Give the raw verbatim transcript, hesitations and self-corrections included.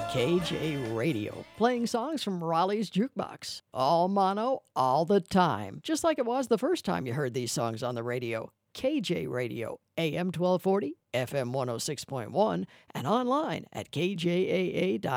K J Radio, playing songs from Raleigh's Jukebox. All mono, all the time, just like it was the first time you heard these songs on the radio. K J Radio, A M twelve forty, F M one oh six point one, and online at K J A A dot